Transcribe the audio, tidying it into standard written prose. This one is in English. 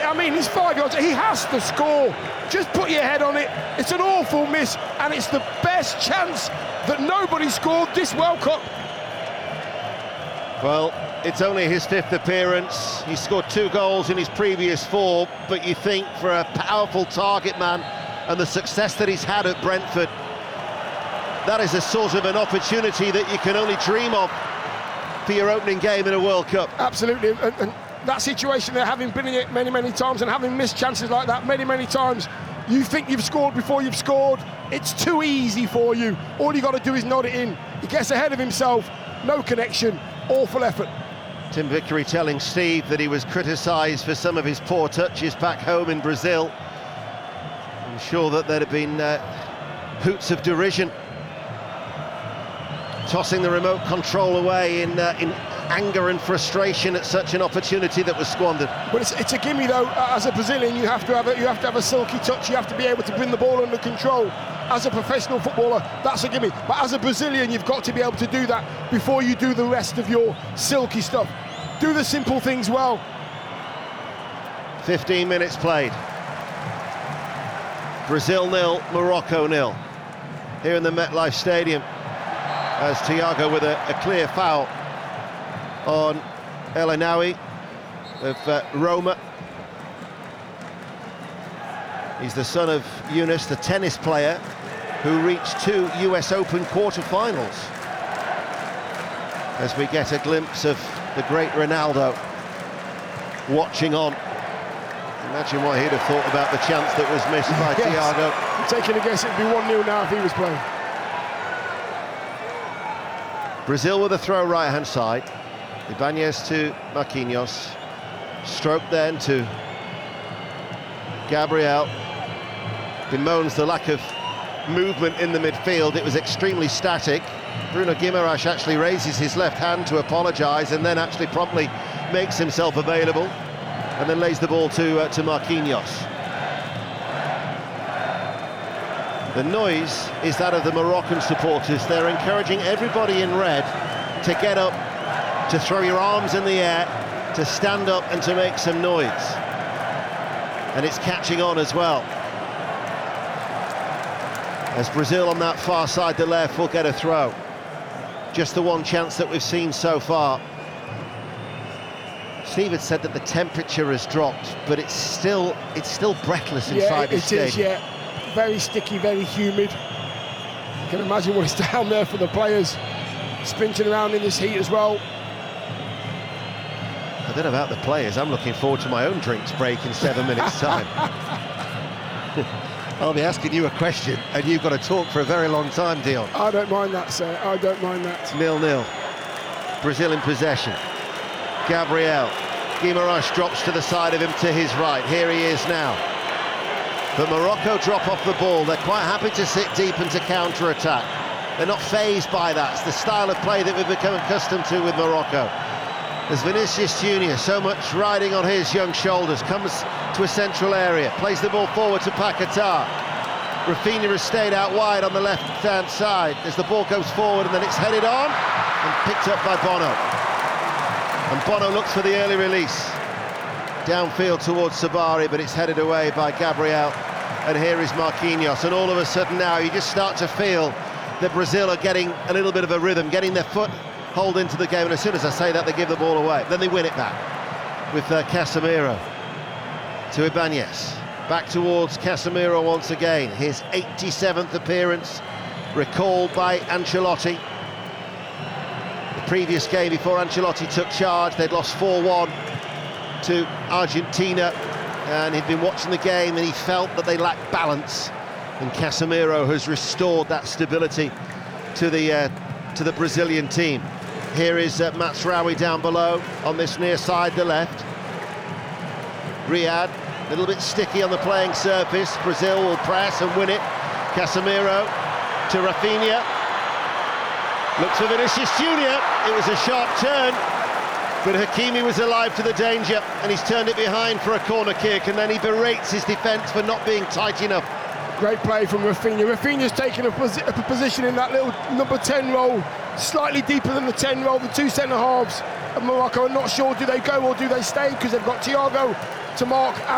I mean, he's 5 yards. He has to score. Just put your head on it. It's an awful miss, and it's the best chance that nobody scored this World Cup. Well, it's only his 5th appearance. He scored 2 goals in his previous 4, but you think for a powerful target man and the success that he's had at Brentford, that is a sort of an opportunity that you can only dream of for your opening game in a World Cup. Absolutely, and that situation there, having been in it many, many times and having missed chances like that many, many times, you think you've scored before you've scored. It's too easy for you. All you got to do is nod it in. He gets ahead of himself, no connection, awful effort. Tim Vickery telling Steve that he was criticised for some of his poor touches back home in Brazil. I'm sure that there'd have been hoots of derision. Tossing the remote control away in anger and frustration at such an opportunity that was squandered. But it's a gimme though. As a Brazilian, you have to have a silky touch. You have to be able to bring the ball under control. As a professional footballer, that's a gimme. But as a Brazilian, you've got to be able to do that before you do the rest of your silky stuff. Do the simple things well. 15 minutes played. Brazil 0, Morocco 0. Here in the MetLife Stadium, as Thiago with a clear foul on El Ainaoui of Roma. He's the son of Yunus, the tennis player who reached 2 US Open quarter-finals. As we get a glimpse of the great Ronaldo watching on. Imagine what he'd have thought about the chance that was missed by Thiago. I'm taking a guess it'd be 1-0 now if he was playing. Brazil with a throw right-hand side. Ibanez to Marquinhos. Stroke then to Gabriel. Bemoans the lack of movement in the midfield. It was extremely static. Bruno Guimaraes actually raises his left hand to apologise and then actually promptly makes himself available and then lays the ball to Marquinhos. The noise is that of the Moroccan supporters. They're encouraging everybody in red to get up, to throw your arms in the air, to stand up and to make some noise. And it's catching on as well. As Brazil on that far side, the left, will get a throw. Just the one chance that we've seen so far. Steve had said that the temperature has dropped, but it's still breathless inside the stadium. It is, yeah. Very sticky, very humid. You can imagine what it's down there for the players, sprinting around in this heat as well. I don't know about the players. I'm looking forward to my own drinks break in 7 minutes' time. I'll be asking you a question, and you've got to talk for a very long time, Dion. I don't mind that, sir. I don't mind that. 0-0. Brazil in possession. Gabriel. Guimaraes drops to the side of him to his right. Here he is now. But Morocco drop off the ball. They're quite happy to sit deep and to counter-attack. They're not fazed by that. It's the style of play that we've become accustomed to with Morocco. As Vinicius Junior, so much riding on his young shoulders, comes to a central area, plays the ball forward to Paquetá. Rafinha has stayed out wide on the left-hand side as the ball goes forward and then it's headed on and picked up by Bono. And Bono looks for the early release. Downfield towards Sabari, but it's headed away by Gabriel. And here is Marquinhos, and all of a sudden now you just start to feel that Brazil are getting a little bit of a rhythm, getting their foot hold into the game, and as soon as I say that, they give the ball away. Then they win it back with Casemiro to Ibanez. Back towards Casemiro once again. His 87th appearance, recalled by Ancelotti. The previous game before Ancelotti took charge, they'd lost 4-1 to Argentina, and he'd been watching the game and he felt that they lacked balance. And Casemiro has restored that stability to the Brazilian team. Here is Mazraoui down below on this near side, the left. Riyad, a little bit sticky on the playing surface. Brazil will press and win it. Casemiro to Rafinha. Looks for Vinicius Junior. It was a sharp turn, but Hakimi was alive to the danger, and he's turned it behind for a corner kick, and then he berates his defence for not being tight enough. Great play from Rafinha. Rafinha's taken a position in that little number 10 role, slightly deeper than the 10 role. The two centre-halves of Morocco are not sure, do they go or do they stay, because they've got Thiago to mark